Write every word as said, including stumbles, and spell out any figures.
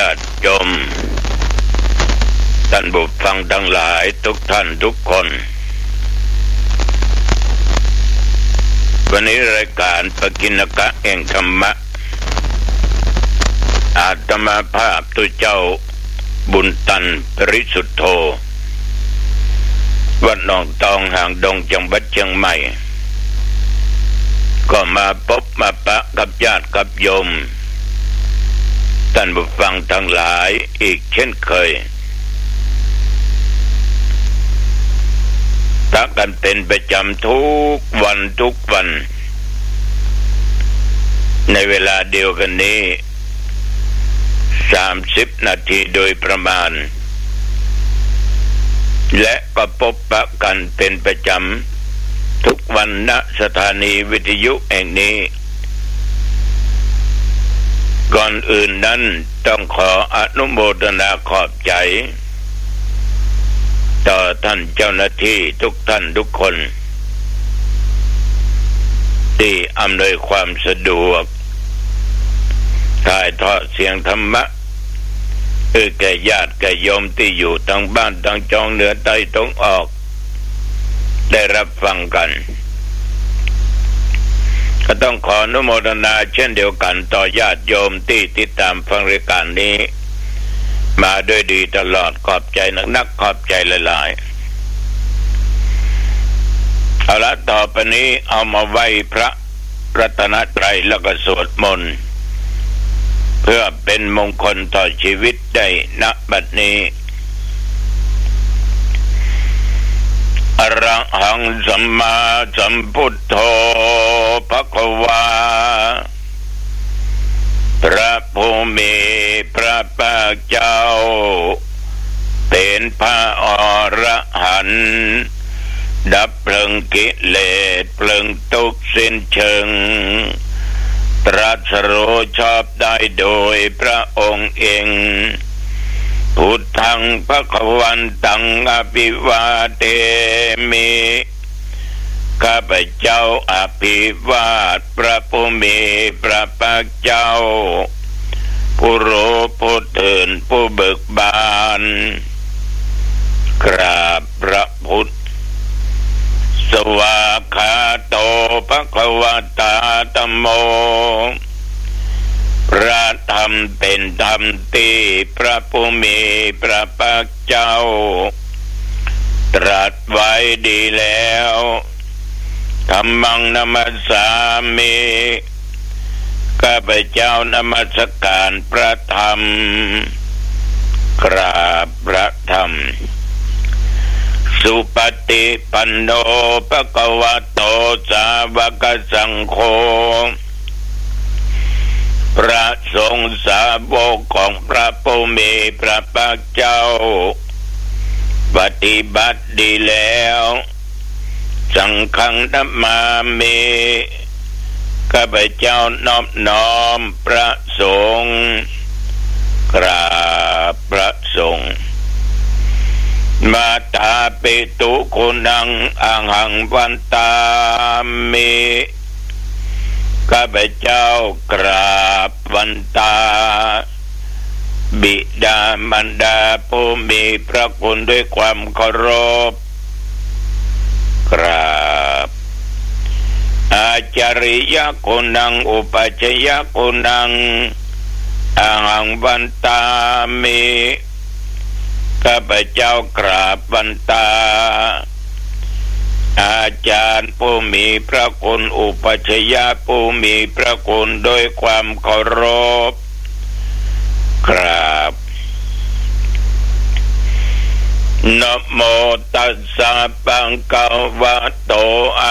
าติโยมท่านผู้ฟังทั้งหลายทุกท่านทุกคนวันนี้รายการปกิณกะแห่งธรรมะอาตมาภาพตุเจ้าบุญตันปริสุทโธวัดหนองตองห่างดงจังหวัดเชียงใหม่ก็มาพบมาปะกับญาติกับโยมท่านผู้ฟังทั้งหลายอีกเช่นเคยทักกันเป็นประจำทุกวันทุกวันในเวลาเดียวกันนี้สามสิบนาทีโดยประมาณและก็พบปะกันเป็นประจำทุกวันณสถานีวิทยุแห่งนี้ก่อนอื่นนั้นต้องขออนุโมทนาขอบใจต่อท่านเจ้าหน้าที่ทุกท่านทุกคนที่อำนวยความสะดวกถ่ายทอดเสียงธรรมะเพื่อแก่ญาติแก่โยมที่อยู่ทั้งบ้านทั้งจองเหนือใต้ตรงออกได้รับฟังกันก็ต้องขออนุโมทนาเช่นเดียวกันต่อญาติโยมที่ติดตามฟังรายการนี้มาด้วยดีตลอดขอบใจนักๆขอบใจหลายๆเอาละต่อไปนี้เอามาไหว้พระรัตนตรัยแล้วก็สวดมนต์เพื่อเป็นมงคลต่อชีวิตได้ณบัดนี้อรหังสัมมาสัมพุทโธภควาพระผู้มีพระภาคเจ้าเป็นพระอรหันต์ดับเพลิงกิเลสเพลิงทุกข์สิ้นเชิงตรัสรู้ชอบได้โดยพระองค์เองพุทธังภวันตังอภิวาเทมิข้าพเจ้าอภิวาทพระผู้มีพระภาคเจ้าผู้รู้ผู้ตื่นผู้เบิกบานกราบพระพุทธสวากขาโตภควตาธัมโมพระธรรมเป็นธรรมที่พระผู้มีพระภาคเจ้าตรัสไว้ดีแล้วธัมมังนัมสสามิข้าพเจ้านมัสการพระธรรมกราบพระธรรมสุปฏิปันโนภควโตสาวกสังโฆพระสงฆ์สาวกของพระผู้มีพระภาคเจ้าปฏิบัติดีแล้วสังฆังนัมมามิข้าพเจ้านอบน้อมพระสงฆ์กราบพระสงฆ์มาตาปิตุคุณังอังหังวันตามิข้าพเจ้ากราบวันตาบิดามารดาผู้มีพระคุณด้วยความเคารพกราบอาจาริยคุณังอุปัชฌยคุณังอังหังวันตามิข้าพเจ้ากราบวันตาอาจารย์ผู้มีพระคุณอุปัชฌยผู้มีพระคุณโดยความเคารพกราบนะโมตัสสะภะคะวะโต